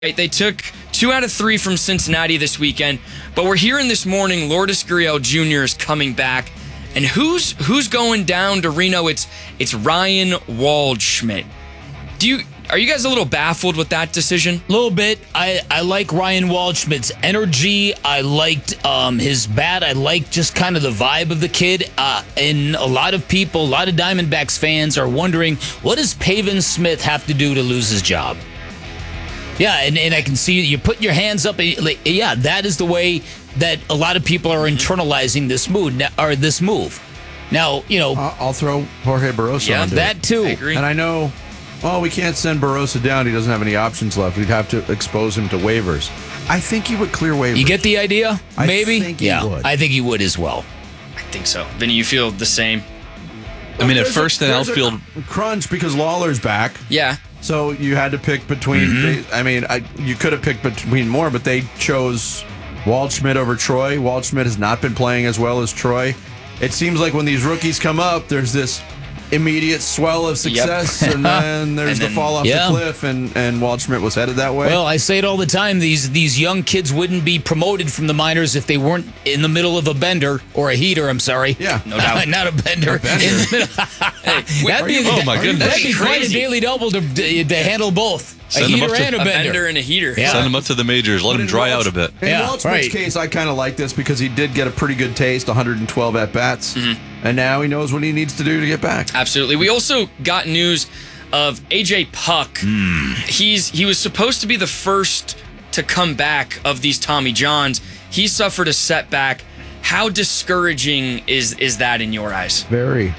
They took 2 out of 3 from Cincinnati this weekend, but we're hearing this morning Lourdes Gurriel Jr. is coming back. And who's going down to Reno? It's Ryan Waldschmidt. Are you guys a little baffled with that decision? A little bit. I like Ryan Waldschmidt's energy. I liked his bat. I like just kind of the vibe of the kid. And a lot of people, a lot of Diamondbacks fans are wondering, what does Pavin Smith have to do to lose his job? Yeah, and I can see you put your hands up. Yeah, that is the way that a lot of people are internalizing this move. Now, I'll throw Jorge Barroso into that too. I agree. And I know, we can't send Barroso down. He doesn't have any options left. We'd have to expose him to waivers. I think he would clear waivers. You get the idea? Maybe? I think he would. I think he would as well. I think so. Vinny, you feel the same? I mean, at first in outfield, crunch because Lawler's back. Yeah. So you had to pick between. You could have picked between more, but they chose Waldschmidt over Troy. Waldschmidt has not been playing as well as Troy. It seems like when these rookies come up, there's this immediate swell of success, and then there's the fall off the cliff, and Waldschmidt was headed that way. Well, I say it all the time. These young kids wouldn't be promoted from the minors if they weren't in the middle of a bender or a heater. I'm sorry. Yeah, no doubt. Not a bender. Oh my goodness, that'd be quite a daily double to handle both. A heater and a bender and a heater. Yeah. Send him up to the majors. Let him dry out a bit. In Waldschmidt's case, I kind of like this because he did get a pretty good taste, 112 at-bats, and now he knows what he needs to do to get back. Absolutely. We also got news of A.J. Puck. He was supposed to be the first to come back of these Tommy Johns. He suffered a setback. How discouraging is that in your eyes? Very.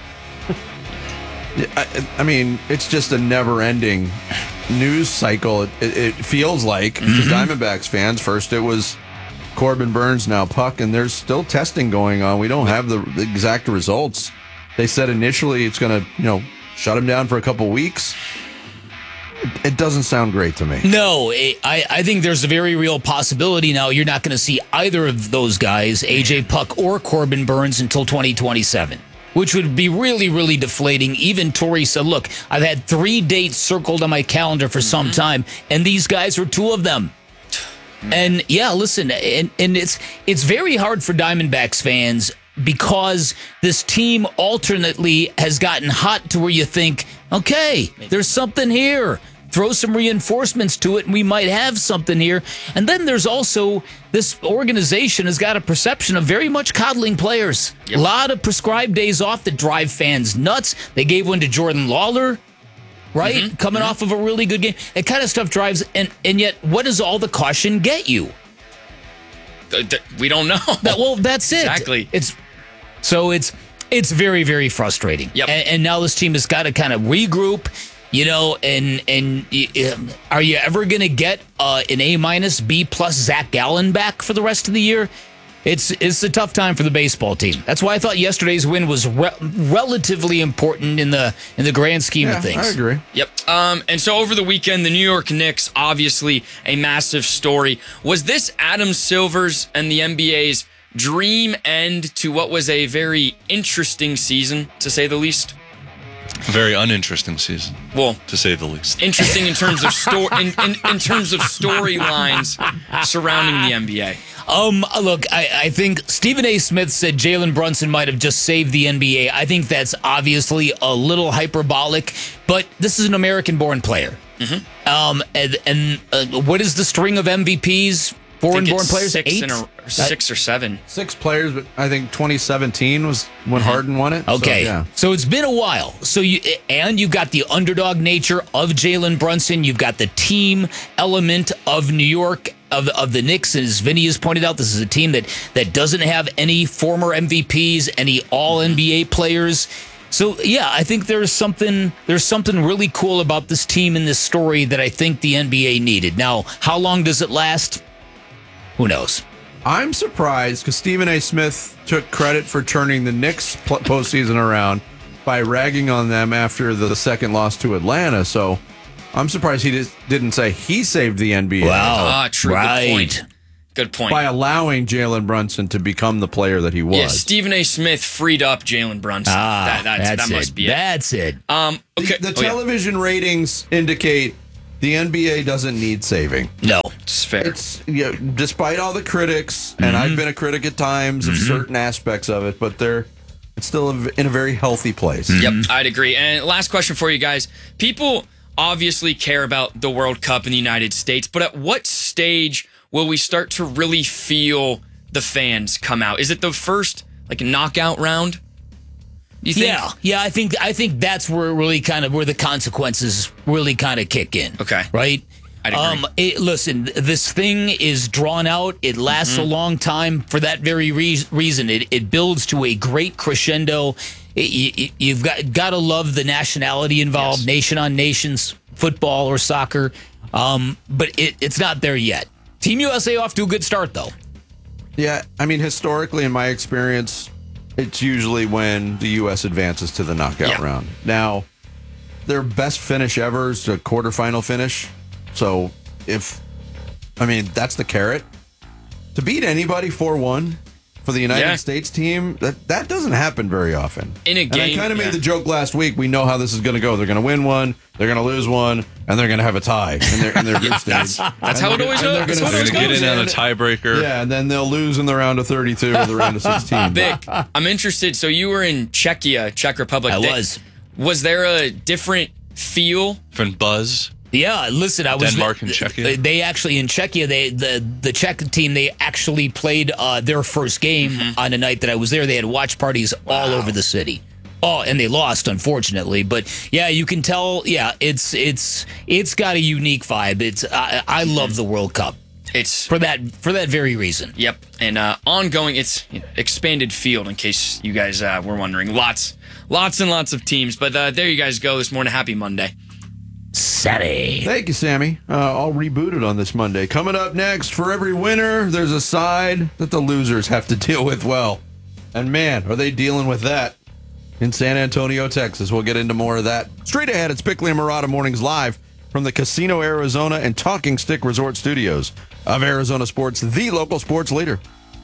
I mean, it's just a never-ending news cycle. It feels like to Diamondbacks fans. First it was Corbin Burns, now Puck, and there's still testing going on. We don't have the exact results. They said initially it's going to, shut him down for a couple weeks. It doesn't sound great to me. No, I think there's a very real possibility now you're not going to see either of those guys, A.J. Puck or Corbin Burns, until 2027. Which would be really, really deflating. Even Torrey said, look, I've had 3 dates circled on my calendar for some time, and these guys are 2 of them. And yeah, listen, and it's very hard for Diamondbacks fans because this team alternately has gotten hot to where you think, okay, there's something here. Throw some reinforcements to it, and we might have something here. And then there's also this organization has got a perception of very much coddling players. Yep. A lot of prescribed days off that drive fans nuts. They gave one to Jordan Lawler, right? Coming off of a really good game. That kind of stuff drives, and yet what does all the caution get you? We don't know. Well, that's it. Exactly. It's very, very frustrating. Yep. And now this team has got to kind of regroup. And are you ever going to get an A-, B+ Zach Gallen back for the rest of the year? It's a tough time for the baseball team. That's why I thought yesterday's win was relatively important in the grand scheme of things. I agree. Yep. And so over the weekend, the New York Knicks, obviously a massive story. Was this Adam Silver's and the NBA's dream end to what was a very interesting season, to say the least? Very uninteresting season. Well, to say the least. Interesting in terms of in terms of storylines surrounding the NBA. Look, I think Stephen A. Smith said Jalen Brunson might have just saved the NBA. I think that's obviously a little hyperbolic, but this is an American-born player. What is the string of MVPs? Foreign-born players? 6 or 7. 6 players, but I think 2017 was when Harden won it. Okay, so it's been a while. So you've got the underdog nature of Jalen Brunson. You've got the team element of New York, of the Knicks. As Vinny has pointed out, this is a team that doesn't have any former MVPs, any All-NBA players. So yeah, I think there's something really cool about this team and this story that I think the NBA needed. Now, how long does it last? Who knows? I'm surprised because Stephen A. Smith took credit for turning the Knicks postseason around by ragging on them after the second loss to Atlanta. So I'm surprised he didn't say he saved the NBA. Wow. True. Right. Good point. By allowing Jalen Brunson to become the player that he was. Yeah, Stephen A. Smith freed up Jalen Brunson. That must be it. That's it. Okay. The television ratings indicate the NBA doesn't need saving. No. It's fair. It's despite all the critics, and I've been a critic at times of certain aspects of it, but it's still in a very healthy place. Yep, I'd agree. And last question for you guys. People obviously care about the World Cup in the United States, but at what stage will we start to really feel the fans come out? Is it the first knockout round? You think? Yeah. I think that's where really kind of where the consequences really kind of kick in. Okay. Right. I'd agree. Listen, this thing is drawn out. It lasts a long time for that very reason. It builds to a great crescendo. You've got to love the nationality involved, Yes. nation on nations, football or soccer. But it's not there yet. Team USA off to a good start, though. Yeah, I mean, historically, in my experience, it's usually when the U.S. advances to the knockout round. Now, their best finish ever is a quarterfinal finish. So, that's the carrot. To beat anybody 4-1 for the United States team, that doesn't happen very often. In a game, and I kind of made the joke last week. We know how this is going to go. They're going to win one, they're going to lose one, and they're going to have a tie in their group stage. That's how it always goes. They're going to get in on a tiebreaker. Yeah, and then they'll lose in the round of 32 or the round of 16. Vic, I'm interested. So you were in Czech Republic. I was. Was there a different feel? Different buzz. Yeah, listen, I was Denmark and Czechia. They actually in Czechia, the Czech team, they actually played their first game on a night that I was there. They had watch parties all over the city. Oh, and they lost, unfortunately. But yeah, you can tell. Yeah, it's got a unique vibe. I love the World Cup. It's for that very reason. Yep, and ongoing. It's expanded field. In case you guys were wondering, lots and lots of teams. But there you guys go this morning. Happy Monday. Saturday. Thank you, Sammy. All rebooted on this Monday. Coming up next, for every winner, there's a side that the losers have to deal with well. And man, are they dealing with that in San Antonio, Texas. We'll get into more of that. Straight ahead, it's Bickley and Marotta Mornings live from the Casino Arizona and Talking Stick Resort Studios of Arizona Sports, the local sports leader.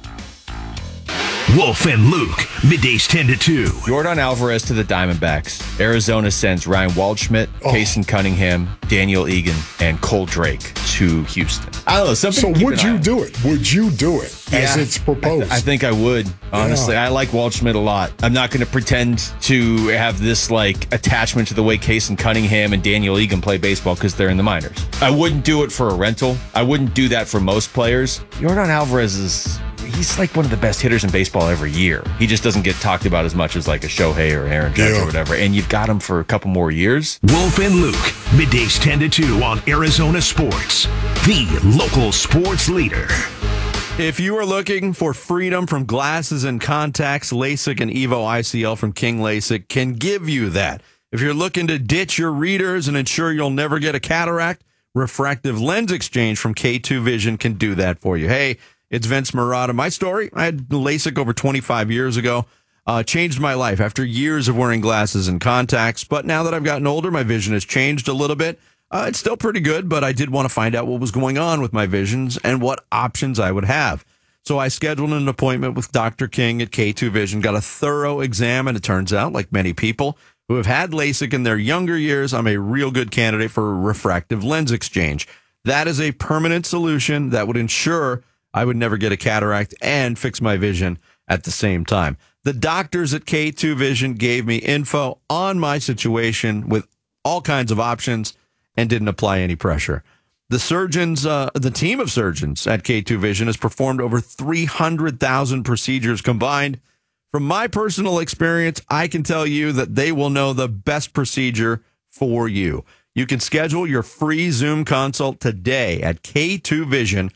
Wolf and Luke, middays 10 to 2. Jordan Alvarez to the Diamondbacks. Arizona sends Ryan Waldschmidt, Payson Cunningham, Daniel Egan, and Cole Drake to Houston. I don't know. So would you do it? Would you do it as it's proposed? I think I would, honestly. I like Waldschmidt a lot. I'm not going to pretend to have this attachment to the way Payson Cunningham and Daniel Egan play baseball because they're in the minors. I wouldn't do it for a rental. I wouldn't do that for most players. Jordan Alvarez he's one of the best hitters in baseball every year. He just doesn't get talked about as much as a Shohei or Aaron Judge or whatever. And you've got him for a couple more years. Wolf and Luke, middays 10 to 2 on Arizona Sports, the local sports leader. If you are looking for freedom from glasses and contacts, LASIK and Evo ICL from King LASIK can give you that. If you're looking to ditch your readers and ensure you'll never get a cataract, Refractive Lens Exchange from K2 Vision can do that for you. Hey, it's Vince Marotta. My story, I had LASIK over 25 years ago. Changed my life after years of wearing glasses and contacts. But now that I've gotten older, my vision has changed a little bit. It's still pretty good, but I did want to find out what was going on with my visions and what options I would have. So I scheduled an appointment with Dr. King at K2 Vision, got a thorough exam, and it turns out, like many people who have had LASIK in their younger years, I'm a real good candidate for a refractive lens exchange. That is a permanent solution that would ensure I would never get a cataract and fix my vision at the same time. The doctors at K2 Vision gave me info on my situation with all kinds of options and didn't apply any pressure. The surgeons, the team of surgeons at K2 Vision has performed over 300,000 procedures combined. From my personal experience, I can tell you that they will know the best procedure for you. You can schedule your free Zoom consult today at K2VisionRLE.com.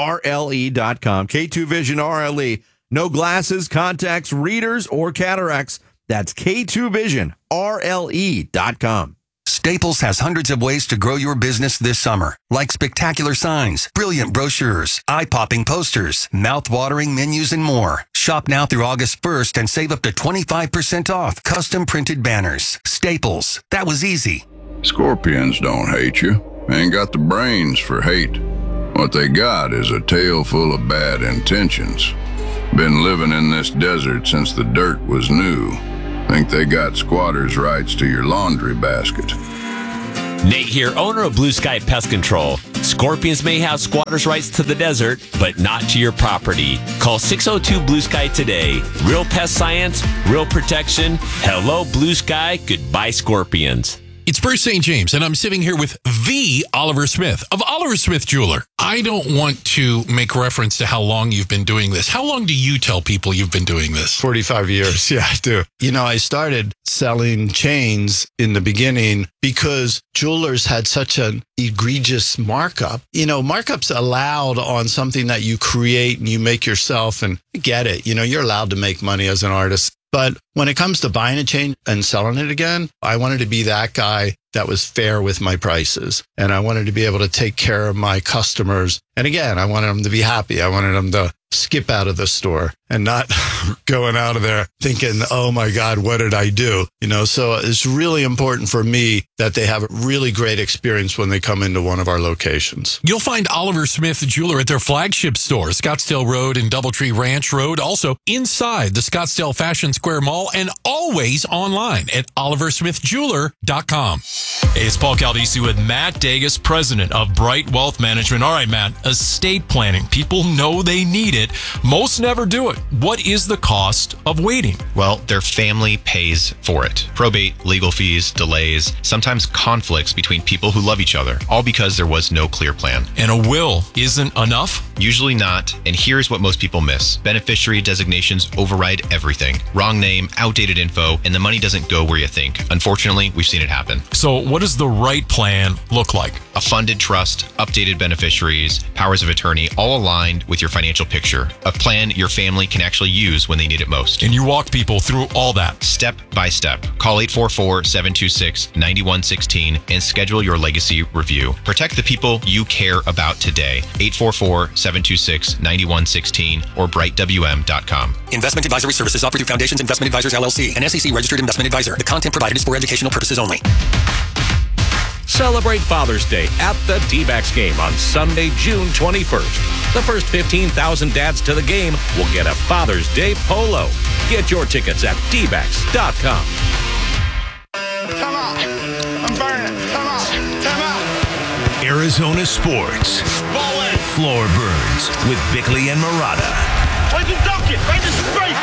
K2 Vision RLE. No glasses, contacts, readers, or cataracts. That's K2VisionRLE.com. Staples has hundreds of ways to grow your business this summer, like spectacular signs, brilliant brochures, eye-popping posters, mouth-watering menus, and more. Shop now through August 1st and save up to 25% off custom printed banners. Staples. That was easy. Scorpions don't hate you. Ain't got the brains for hate. What they got is a tail full of bad intentions. Been living in this desert since the dirt was new. Think they got squatters' rights to your laundry basket. Nate here, owner of Blue Sky Pest Control. Scorpions may have squatters' rights to the desert, but not to your property. Call 602 Blue Sky today. Real pest science, real protection. Hello, Blue Sky. Goodbye, scorpions. It's Bruce St. James, and I'm sitting here with the Oliver Smith of Oliver Smith Jeweler. I don't want to make reference to how long you've been doing this. How long do you tell people you've been doing this? 45 years. Yeah, I do. You know, I started selling chains in the beginning because jewelers had such an egregious markup. You know, markups allowed on something that you create and you make yourself, and I get it. You know, you're allowed to make money as an artist. But when it comes to buying a chain and selling it again, I wanted to be that guy that was fair with my prices. And I wanted to be able to take care of my customers. And again, I wanted them to be happy. I wanted them to skip out of the store and not going out of there thinking, oh my God, what did I do? You know, so it's really important for me that they have a really great experience when they come into one of our locations. You'll find Oliver Smith Jeweler at their flagship store, Scottsdale Road and Doubletree Ranch Road, also inside the Scottsdale Fashion Square Mall, and always online at oliversmithjeweler.com. Hey, it's Paul Caldisi with Matt Dagas, president of Bright Wealth Management. All right, Matt, estate planning. People know they need it. Most never do it. What is the cost of waiting? Well, their family pays for it. Probate, legal fees, delays, sometimes conflicts between people who love each other, all because there was no clear plan. And a will isn't enough? Usually not, and here's what most people miss. Beneficiary designations override everything. Wrong name, outdated info, and the money doesn't go where you think. Unfortunately, we've seen it happen. So what does the right plan look like? A funded trust, updated beneficiaries, powers of attorney, all aligned with your financial picture. A plan your family can actually use when they need it most. And you walk people through all that. Step by step. Call 844-726-9116 and schedule your legacy review. Protect the people you care about today. 844-726-9116 or brightwm.com. Investment advisory services offered through Foundations Investment Advisors LLC, an SEC registered investment advisor. The content provided is for educational purposes only. Celebrate Father's Day at the D-backs game on Sunday, June 21st. The first 15,000 dads to the game will get a Father's Day polo. Get your tickets at dbacks.com. Come on. I'm burning. Come on. Come on. Arizona Sports. Floor Burns with Bickley and Murata. Why'd you duck it? Right in his face.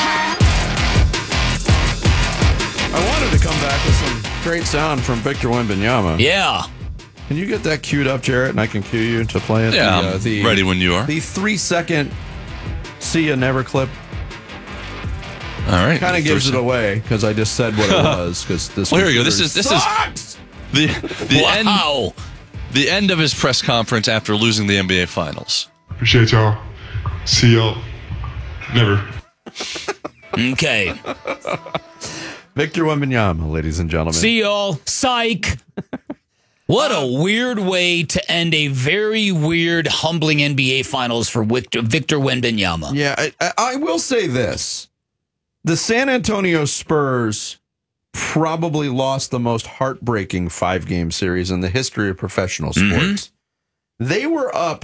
I wanted to come back with some great sound from Victor Wembanyama. Yeah. Can you get that queued up, Jarrett, and I can cue you to play it? Yeah, I'm ready when you are. The 3-second See Ya Never clip. All right. Kind of gives it away because I just said what it was. This well, here we go. This is the wow. The end of his press conference after losing the NBA Finals. Appreciate y'all. See y'all. Never. Okay. Victor Wembanyama, ladies and gentlemen. See y'all. Psych. What a weird way to end a very weird, humbling NBA Finals for Victor Wembanyama. Yeah, I will say this. The San Antonio Spurs probably lost the most heartbreaking 5-game series in the history of professional sports. They were up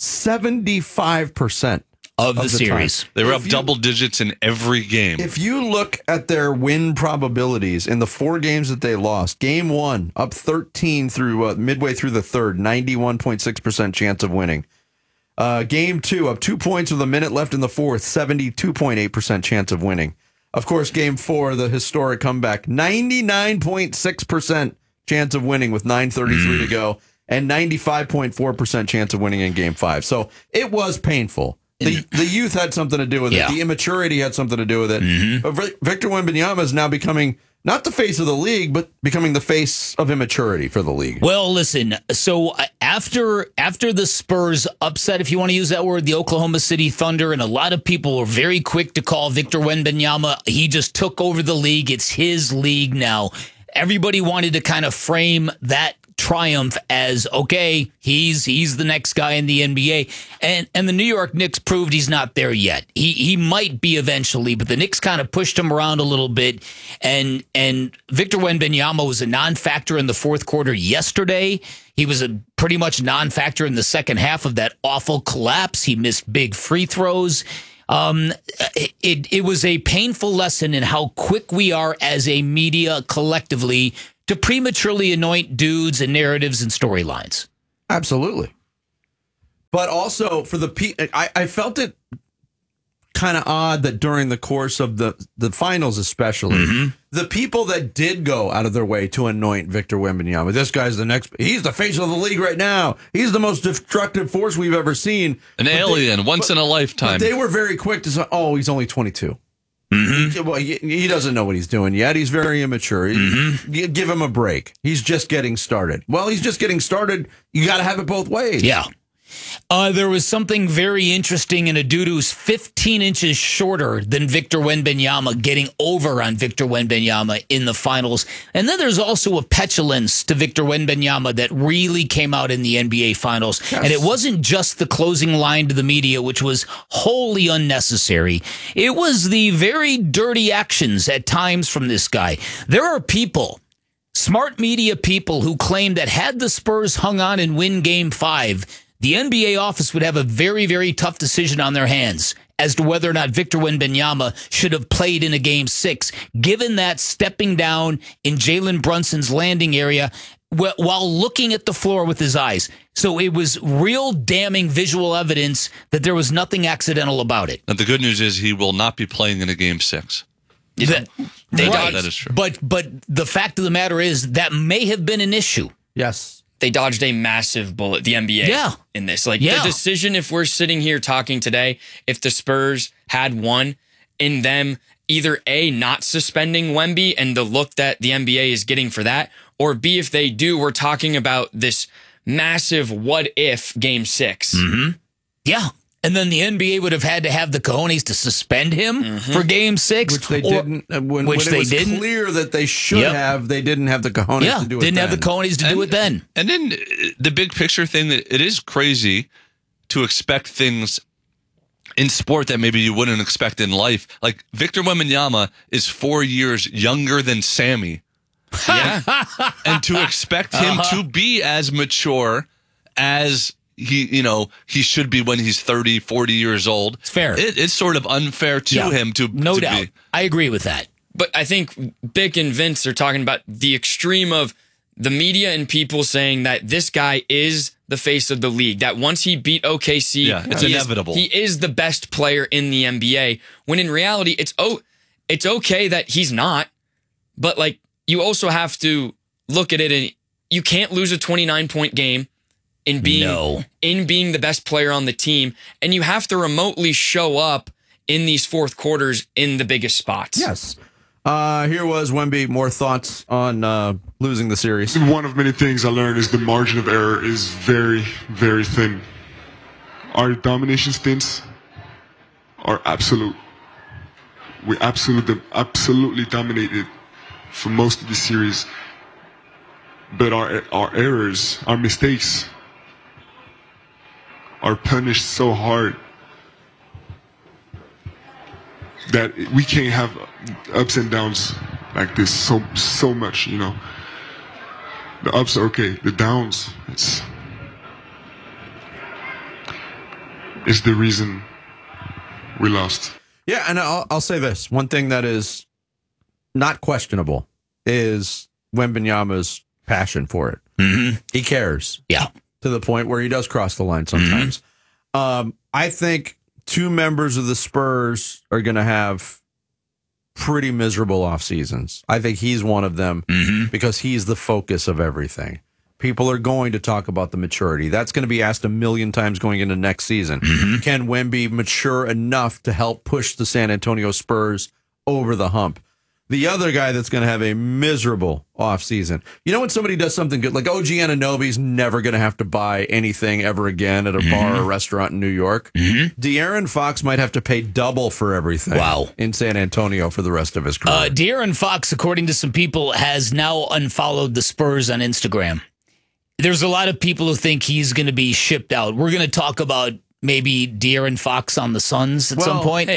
75% of the series. They were up double digits in every game. If you look at their win probabilities in the 4 games that they lost, game 1 up 13 through midway through the third, 91.6% chance of winning. Game 2 up 2 points with a minute left in the fourth, 72.8% chance of winning. Of course, game 4, the historic comeback, 99.6% chance of winning with 9:33 to go, and 95.4% chance of winning in game 5. So it was painful. The youth had something to do with it. The immaturity had something to do with it. But Victor Wembanyama is now becoming not the face of the league, but becoming the face of immaturity for the league. Well, listen, so after the Spurs upset, if you want to use that word, the Oklahoma City Thunder, and a lot of people were very quick to call Victor Wembanyama, he just took over the league. It's his league now. Everybody wanted to kind of frame that triumph as, okay, he's the next guy in the NBA. And the New York Knicks proved he's not there yet. He might be eventually, but the Knicks kind of pushed him around a little bit. And Victor Wembanyama was a non-factor in the fourth quarter yesterday. He was a pretty much non-factor in the second half of that awful collapse. He missed big free throws. It was a painful lesson in how quick we are as a media collectively to prematurely anoint dudes and narratives and storylines. Absolutely. But also for I felt it kind of odd that during the course of the finals, especially, the people that did go out of their way to anoint Victor Wembanyama, this guy's he's the face of the league right now. He's the most destructive force we've ever seen. An alien, once in a lifetime. But they were very quick to say, oh, he's only 22. Well, he doesn't know what he's doing yet. He's very immature. Give him a break. He's just getting started. Well, he's just getting started. You got to have it both ways. Yeah. There was something very interesting in a dude who's 15 inches shorter than Victor Wembanyama getting over on Victor Wembanyama in the finals. And then there's also a petulance to Victor Wembanyama that really came out in the NBA finals. Yes. And it wasn't just the closing line to the media, which was wholly unnecessary. It was the very dirty actions at times from this guy. There are people, smart media people, who claim that had the Spurs hung on and win Game 5, the NBA office would have a very, very tough decision on their hands as to whether or not Victor Wembanyama should have played in a Game 6, given that stepping down in Jalen Brunson's landing area while looking at the floor with his eyes. So it was real damning visual evidence that there was nothing accidental about it. And the good news is he will not be playing in a Game 6. That is true. But the fact of the matter is that may have been an issue. Yes. They dodged a massive bullet, the NBA, in this. The decision, if we're sitting here talking today, if the Spurs had won in them either A, not suspending Wemby and the look that the NBA is getting for that, or B, if they do, we're talking about this massive what-if Game 6. Yeah. And then the NBA would have had to have the cojones to suspend him for Game 6. Which they didn't. When it was clear that they should have, they didn't have the cojones to do it didn't have the cojones to do it then. And then the big picture thing, it is crazy to expect things in sport that maybe you wouldn't expect in life. Like Victor Wembanyama is 4 years younger than Sammy. Yeah. And to expect him to be as mature as he should be when he's 30, 40 years old. It's fair. It's sort of unfair to him to doubt. Be. I agree with that. But I think Bick and Vince are talking about the extreme of the media and people saying that this guy is the face of the league, that once he beat OKC, it's inevitable. He is the best player in the NBA, when in reality, it's okay that he's not, but you also have to look at it, and you can't lose a 29-point game in being the best player on the team, and you have to remotely show up in these fourth quarters in the biggest spots. Yes. Here was Wemby. More thoughts on losing the series. One of many things I learned is the margin of error is very, very thin. Our domination stints are absolute. We absolutely dominated for most of the series. But our errors, our mistakes, are punished so hard that we can't have ups and downs like this so much, The ups are okay, the downs, it's the reason we lost. Yeah, and I'll say this. One thing that is not questionable is Wembanyama's passion for it. He cares. Yeah. To the point where he does cross the line sometimes. I think two members of the Spurs are going to have pretty miserable off seasons. I think he's one of them because he's the focus of everything. People are going to talk about the maturity. That's going to be asked a million times going into next season. Can Wemby mature enough to help push the San Antonio Spurs over the hump? The other guy that's going to have a miserable offseason. When somebody does something good, like OG Anunoby's never going to have to buy anything ever again at a bar or restaurant in New York. De'Aaron Fox might have to pay double for everything in San Antonio for the rest of his career. De'Aaron Fox, according to some people, has now unfollowed the Spurs on Instagram. There's a lot of people who think he's going to be shipped out. We're going to talk about maybe De'Aaron Fox on the Suns at some point.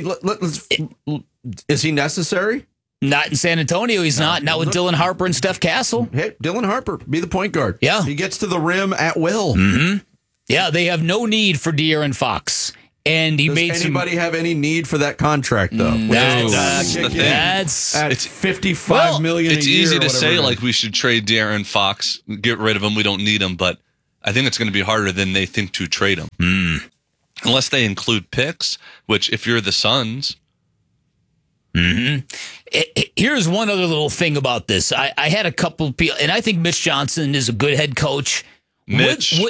Is he necessary? Not in San Antonio, he's not. Not with Dylan Harper and Steph Castle. Hey, Dylan Harper, be the point guard. Yeah. He gets to the rim at will. Yeah, they have no need for De'Aaron Fox. And he Does made anybody have any need for that contract, though? That's the thing. At $55 million It's a year easy or to whatever say, it is. like, we should trade De'Aaron Fox, get rid of him, we don't need him, but I think it's going to be harder than they think to trade him. Unless they include picks, which if you're the Suns... Here's one other little thing about this. I had a couple of people, and I think Mitch Johnson is a good head coach. Mitch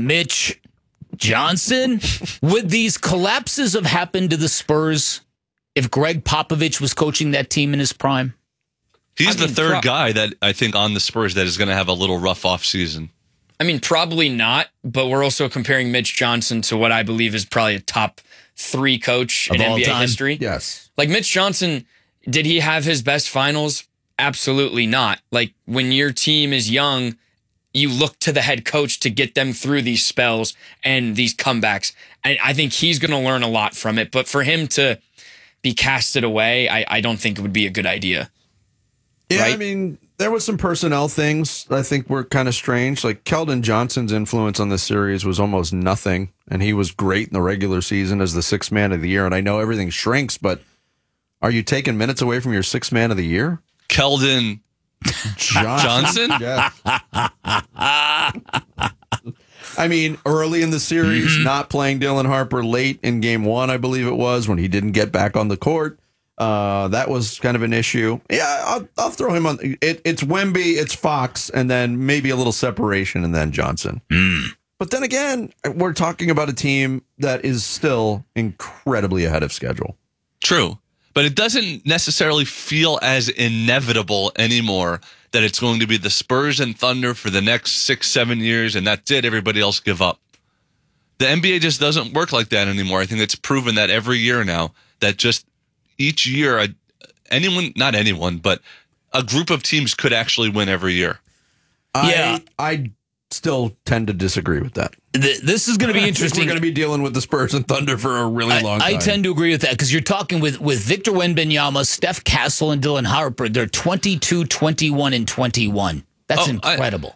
Johnson, would these collapses have happened to the Spurs if Greg Popovich was coaching that team in his prime? He's the third guy that I think on the Spurs that is going to have a little rough off season. I mean, probably not, but we're also comparing Mitch Johnson to what I believe is probably a top 3 coach in all NBA time? history. Yes. Like Mitch Johnson, did he have his best finals? Absolutely not. Like when your team is young, you look to the head coach to get them through these spells and these comebacks. And I think he's going to learn a lot from it. But for him to be casted away, I don't think it would be a good idea. Yeah, right? I mean, there was some personnel things that I think were kind of strange. Like Keldon Johnson's influence on this series was almost nothing, and he was great in the regular season as the 6th man of the year. And I know everything shrinks, but are you taking minutes away from your 6th man of the year? Keldon Johnson? Yeah. I mean, early in the series, not playing Dylan Harper late in game 1, I believe it was, when he didn't get back on the court. That was kind of an issue. Yeah, I'll throw him on. It's Wemby, it's Fox, and then maybe a little separation, and then Johnson. But then again, we're talking about a team that is still incredibly ahead of schedule. True. But it doesn't necessarily feel as inevitable anymore that it's going to be the Spurs and Thunder for the next 6-7 years, and that's it. Everybody else give up. The NBA just doesn't work like that anymore. I think it's proven that every year now, that just each year, not anyone, but a group of teams could actually win every year. I still tend to disagree with that. This is going to be interesting. We're going to be dealing with the Spurs and Thunder for a really long time. I tend to agree with that because you're talking with Victor Wembanyama, Steph Castle, and Dylan Harper. They're 22, 21, and 21. That's incredible.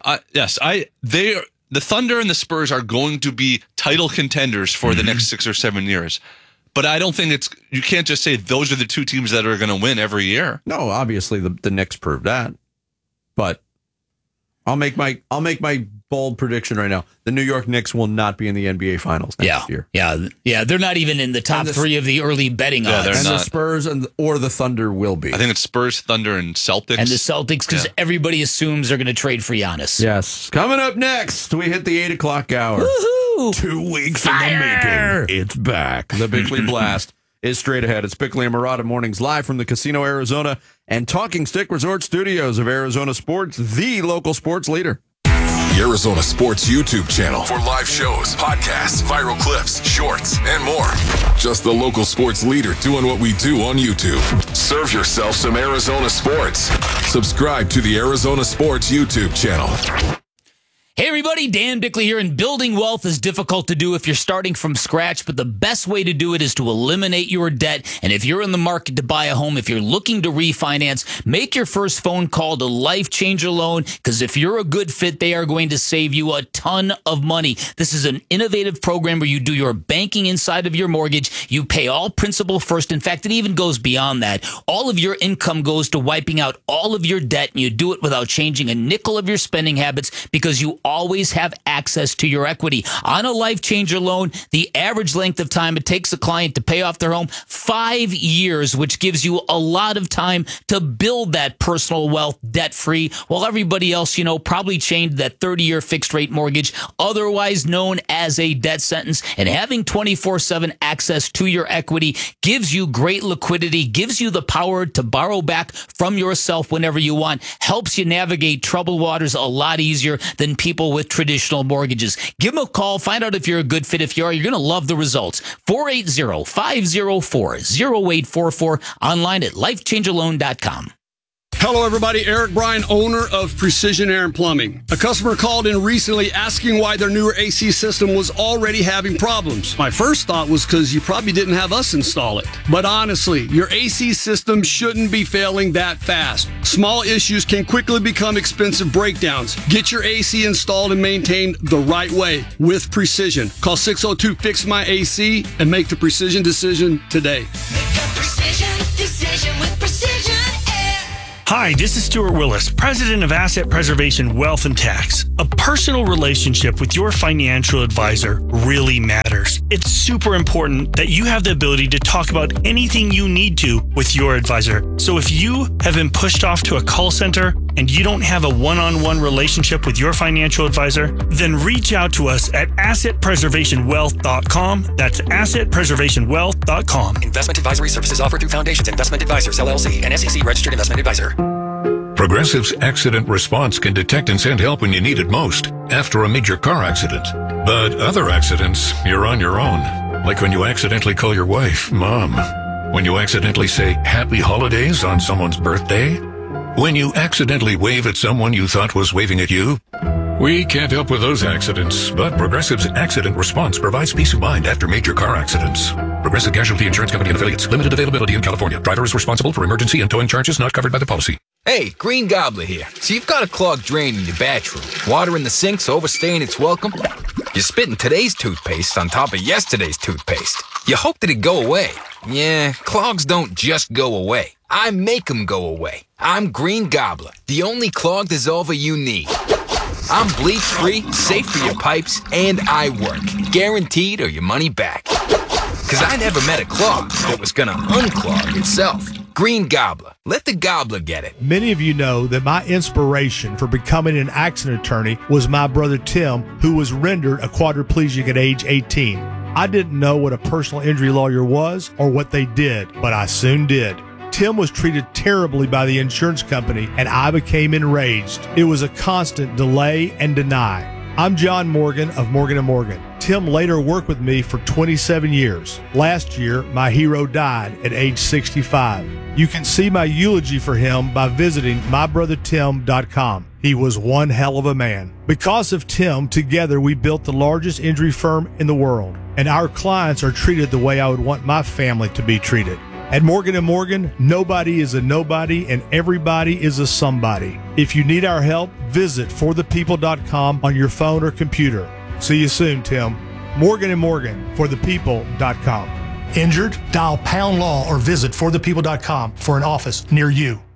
The Thunder and the Spurs are going to be title contenders for the next 6 or 7 years. But I don't think you can't just say those are the 2 teams that are going to win every year. No, obviously the Knicks proved that. But I'll make my bold prediction right now. The New York Knicks will not be in the NBA Finals next year. Yeah. They're not even in the top 3 of the early betting odds. And the Spurs or the Thunder will be. I think it's Spurs, Thunder, and Celtics. And the Celtics, because everybody assumes they're going to trade for Giannis. Yes. Coming up next, we hit the 8 o'clock hour. Woohoo! 2 weeks in the making. It's back. The Bickley Blast is straight ahead. It's Bickley and Marotta mornings live from the Casino Arizona and Talking Stick Resort Studios of Arizona Sports, the local sports leader. The Arizona Sports YouTube channel for live shows, podcasts, viral clips, shorts, and more. Just the local sports leader doing what we do on YouTube. Serve yourself some Arizona sports. Subscribe to the Arizona Sports YouTube channel. Hey everybody, Dan Bickley here, and building wealth is difficult to do if you're starting from scratch, but the best way to do it is to eliminate your debt. And if you're in the market to buy a home, if you're looking to refinance, make your first phone call to Life Changer Loan, because if you're a good fit, they are going to save you a ton of money. This is an innovative program where you do your banking inside of your mortgage. You pay all principal first. In fact, it even goes beyond that. All of your income goes to wiping out all of your debt, and you do it without changing a nickel of your spending habits because you always have access to your equity. On a Life Changer Loan, the average length of time it takes a client to pay off their home, 5 years, which gives you a lot of time to build that personal wealth debt-free, while everybody else, probably chained that 30-year fixed-rate mortgage, otherwise known as a debt sentence. And having 24/7 access to your equity gives you great liquidity, gives you the power to borrow back from yourself whenever you want, helps you navigate troubled waters a lot easier than people with traditional mortgages. Give them a call. Find out if you're a good fit. If you are, you're going to love the results. 480-504-0844. Online at lifechangerloan.com. Hello, everybody. Eric Bryan, owner of Precision Air and Plumbing. A customer called in recently asking why their newer AC system was already having problems. My first thought was because you probably didn't have us install it. But honestly, your AC system shouldn't be failing that fast. Small issues can quickly become expensive breakdowns. Get your AC installed and maintained the right way with Precision. Call 602-FIX-MY-AC and make the Precision decision today. Decision with Precision Air. Hi, this is Stuart Willis, president of Asset Preservation Wealth and Tax. A personal relationship with your financial advisor really matters. It's super important that you have the ability to talk about anything you need to with your advisor. So if you have been pushed off to a call center and you don't have a one-on-one relationship with your financial advisor, then reach out to us at assetpreservationwealth.com. That's assetpreservationwealth.com. Investment advisory services offered through Foundations Investment Advisors, LLC, an SEC registered investment advisor. Progressive's accident response can detect and send help when you need it most, after a major car accident. But other accidents, you're on your own. Like when you accidentally call your wife, Mom. When you accidentally say Happy Holidays on someone's birthday. When you accidentally wave at someone you thought was waving at you. We can't help with those accidents, but Progressive's accident response provides peace of mind after major car accidents. Progressive Casualty Insurance Company and Affiliates. Limited availability in California. Driver is responsible for emergency and towing charges not covered by the policy. Hey, Green Gobbler here. So you've got a clogged drain in your bathroom. Water in the sink's overstaying its welcome. You're spitting today's toothpaste on top of yesterday's toothpaste. You hope that it go away. Yeah, clogs don't just go away. I make them go away. I'm Green Gobbler, the only clog dissolver you need. I'm bleach-free, safe for your pipes, and I work. Guaranteed or your money back. Because I never met a clog that was going to unclog itself. Green Gobbler. Let the gobbler get it. Many of you know that my inspiration for becoming an accident attorney was my brother Tim, who was rendered a quadriplegic at age 18. I didn't know what a personal injury lawyer was or what they did, but I soon did. Tim was treated terribly by the insurance company, and I became enraged. It was a constant delay and deny. I'm John Morgan of Morgan & Morgan. Tim later worked with me for 27 years. Last year, my hero died at age 65. You can see my eulogy for him by visiting mybrothertim.com. He was one hell of a man. Because of Tim, together we built the largest injury firm in the world, and our clients are treated the way I would want my family to be treated. At Morgan & Morgan, nobody is a nobody and everybody is a somebody. If you need our help, visit forthepeople.com on your phone or computer. See you soon, Tim. Morgan & Morgan, forthepeople.com. Injured? Dial #law or visit forthepeople.com for an office near you.